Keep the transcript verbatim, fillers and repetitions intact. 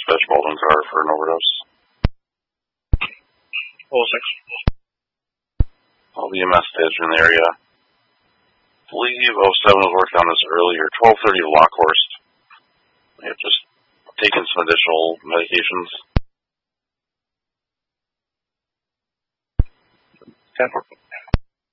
dispatch Baldwin car for an overdose. oh six. All B M S station in the area. I believe oh seven was working on this earlier. twelve thirty Lockhorst. They have just taken some additional medications. ten four.